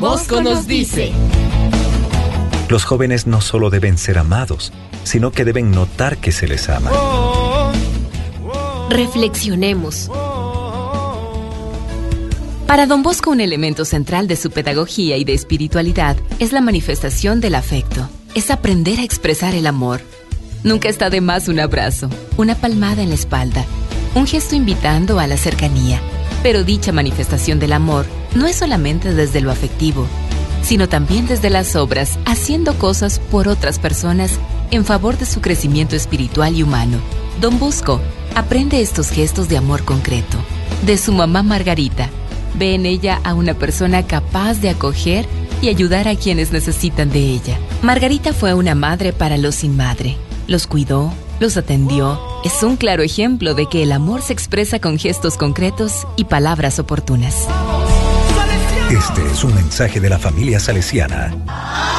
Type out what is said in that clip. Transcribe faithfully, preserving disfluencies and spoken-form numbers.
Bosco nos dice: los jóvenes no solo deben ser amados, sino que deben notar que se les ama. Reflexionemos. Para Don Bosco, un elemento central de su pedagogía y de espiritualidad es la manifestación del afecto. Es aprender a expresar el amor. Nunca está de más un abrazo, una palmada en la espalda, un gesto invitando a la cercanía. Pero dicha manifestación del amor no es solamente desde lo afectivo, sino también desde las obras, haciendo cosas por otras personas en favor de su crecimiento espiritual y humano. Don Bosco aprende estos gestos de amor concreto de su mamá Margarita. Ve en ella a una persona capaz de acoger y ayudar a quienes necesitan de ella. Margarita fue una madre para los sin madre. Los cuidó, los atendió. Es un claro ejemplo de que el amor se expresa con gestos concretos y palabras oportunas. Este es un mensaje de la familia salesiana.